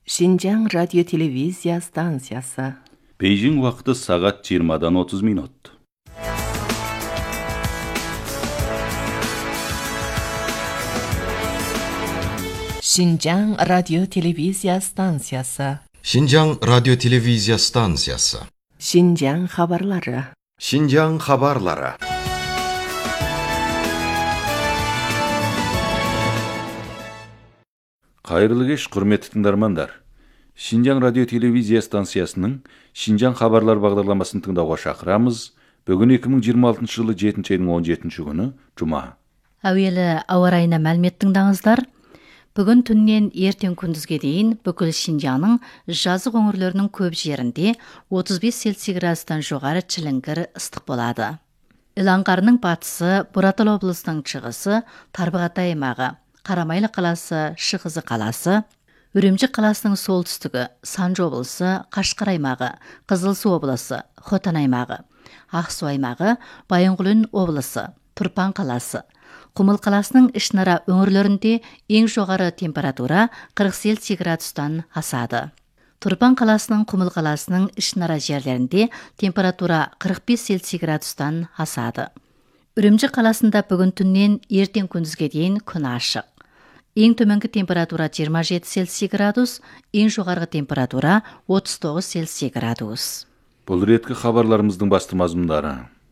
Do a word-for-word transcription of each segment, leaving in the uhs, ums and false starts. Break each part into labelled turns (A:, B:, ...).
A: Шинжаң радио-телевизия станциясы.
B: Бейжің уақыты сағат жиырмадан отыз минут.
A: Шинжаң радио-телевизия станциясы.
C: Шинжаң радио-телевизия станциясы.
A: Шинжаң хабарлары.
C: Шинжаң хабарлары.
B: Қайырлы кеш, құрметті тыңдармандар. Шинжаң радио-телевизия станциясының Шинжаң хабарлар бағдарламасын тыңдауға шақырамыз. Бүгін екі мың жиырма алтыншы жылы жетінші айдың он жетінші күні, жұма.
D: Әуелі ауа райына мәлімет тыңдаңыздар. Бүгін түннен ертең күндізге дейін бүкіл Шинжаңның жазық өңірлерінің көп жерінде отыз бес цельсий градустан жоғары чіліңгір ыстық болады. Иланғарының батысы, Бұратал облысының шығысы, Тарбағатай аймағы, Қарамайлы қаласы, Шығызы қаласы, Үрімжі қаласының солтүстігі, Санжы облысы, Қашқар аймағы, Қызылсу облысы, Хотан аймағы, Ақсу аймағы, Байынғұлын облысы, Тұрпан қаласы, Құмыл қаласының ішнара өңірлерінде ең жоғары температура қырық цельсий градустан асады. Тұрпан қаласының Құмыл қаласының ішнара жерлерінде температура қырық бес цельсий градустан асады. Үрімжі қаласында бүгін түннен ертең күндізге дейін күн ашық. Ең төменгі температура жиырма жеті цельсий градус, ең жоғарғы температура отыз тоғыз цельсий градус.
B: Бұл реткі хабарларымыздың басты мазмұндары.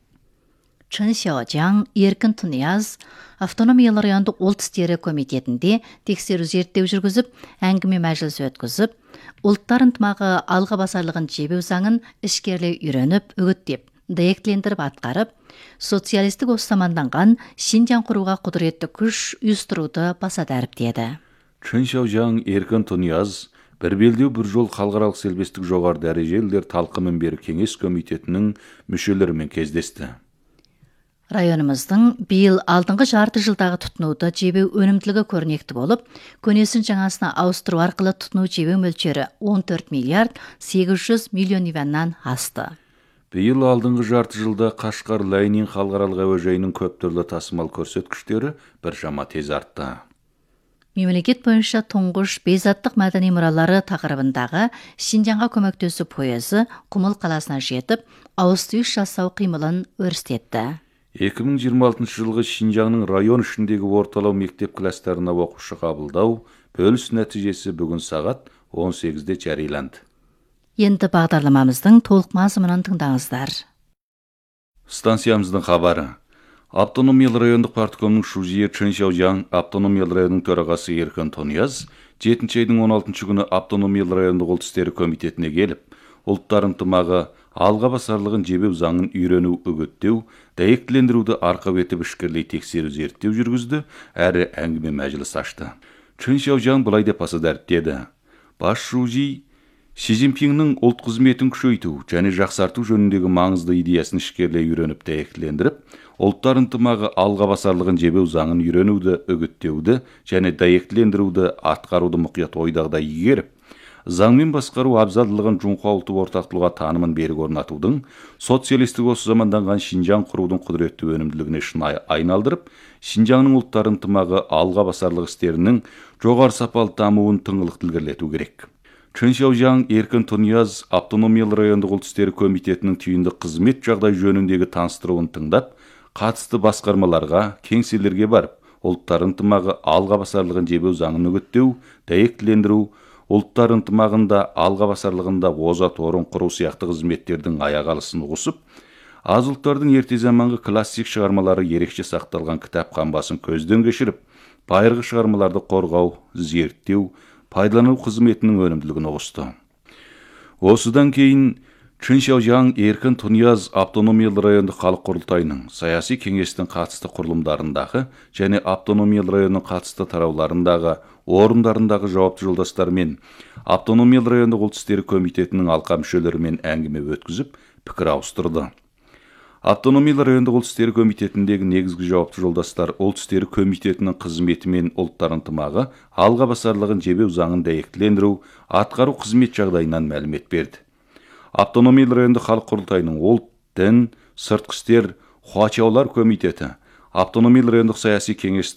D: Чын Сяожаң Еркін Тунияз автономиялы райондық ұлт істері комитетінде тексеру зерттеу жүргізіп, әңгіме мәжілісі өткізіп, ұлттар ынтымағы алға басарлығын жебеу заңын ішкерлей үйреніп, үгіттеп, дәйектілендіріп атқарып, социалистік осаманданған Шинжаң құруға құдіретті күш ұйыстыруды баса дәріптеді.
B: Чын Сяожаң Еркін Тунияз бір белдеу бір жол халықаралық селбестік жоғары дәрежелілер талқы мінбері кеңес комитетінің мүшелерімен кездесті.
D: Районымыздың биыл алдыңғы жарты жылдағы тұтынуды жебеу өнімділігі көрнекті болып, көнесін жаңасына ауыстыру арқылы тұтыну жебеу мөлшері он төрт миллиард сегіз жүз миллион юаннан асты.
B: Биыл алдыңғы жарты жылда Қашқар Лайнин халықаралық әуежайының көп түрлі тасымал көрсеткіштері біршама тез артты.
D: Мемлекет бойынша тұңғыш бейзаттық мәдени мұралары тақырыбындағы Шинжаңға көмектесу пойызы Құмыл қаласына жетіп, ауыс-түйіс жасау қимылын өрістетті.
B: екі мың жиырма алтыншы жылғы Шинжаңның район ішіндегі орталау мектеп кластарына оқушы қабылдау бөліс нәтижесі бүгін сағат он сегізде жарияланды.
D: Енді бағдарламамыздың толық мазмұнын тыңдаңыздар.
B: Станциямыздың хабары. Автономиялы райондық парткомның шужиі Чын Сяожаң автономиялы районның төрағасы Еркін Тунияз жетінші айдың он алтыншы күні автономиялы райондық ұлт істері комитетіне келіп, ұлттар ынтымағы алға басарлығын жебеу заңын үйрену, үгіттеу, дәйектілендіруді арқау етіп ішкерлей тексеру зерттеу жүргізді, әрі әңгіме мәжіліс ашты. Чын Сяожаң былай деп баса дәріптеді. Бас шужи Си Цзиньпиннің ұлт қызметін күшейту және жақсарту жөніндегі маңызды идеясын ішкерлей үйреніп дәйектілендіріп, ұлттар ынтымағы алға басарлығын жебеу заңын үйренуді, үгіттеуді және дәйектілендіруді атқаруды мұқият ойдағыдай игеріп, заңмен басқару абзалдылығын жұңқа ұлты ортақтылыға танымын берік орнатудың, социалистік осы заманданған Шинжаң құрудың құдіретті өнімділігіне шынайы айналдырып, Шинжаңның ұлттар ынтымағы алға басарлық істерінің жоғары сапалы дамуын тыңғылықты ілгерілету керек. Чын Сяожаң Еркін Тунияз автономиялы райондық ұлт істері комитетінің түйінді қызмет жағдай жөніндегі таныстыруын тыңдап, қатысты басқармаларға, кеңселерге барып, ұлттар ынтымағы алға басарлығын жебеу заңын үгіттеу, дәйектілендіру, ұлттар ынтымағында алға басарлығында озат орын құру сияқты қызметтердің аяқ алысын қосып, аз ұлттардың ерте заманғы классик шығармалары ерекше сақталған кітап қамбасын көзден кешіріп, байырғы шығармаларды қорғау, зерттеу, пайдалану қызметінің өнімділігін қосты. Осыдан кейін Чын Сяожаң Еркін Тунияз автономиялы райондық халық құрылтайының саяси кеңестің қатысты құрылымдарындағы және автономиялы районның қатысты тарауларындағы орындарындағы жауапты жолдастармен автономиялы райондық ұлт істері комитетінің алқа мүшелерімен әңгіме өткізіп, пікір ауыстырды. Автономиялы райондық ұлт істері комитетіндегі негізгі жауапты жолдастар ұлт істері комитетінің қызметі мен ұлттар ынтымағы алға басарлығын жебеу заңын дәйектілендіру, атқару қызмет жағдайынан мәлімет берді. Автономиялы райондық халық құрылтайының ұлт, дін, сыртқы істер, хуачаулар комитеті, автономиялы райондық саяси кеңестің